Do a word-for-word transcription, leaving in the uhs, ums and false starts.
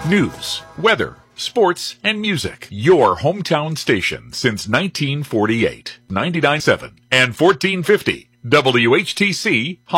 News, weather, sports, and music. Your hometown station since nineteen forty-eight. ninety-nine point seven and fourteen fifty W H T C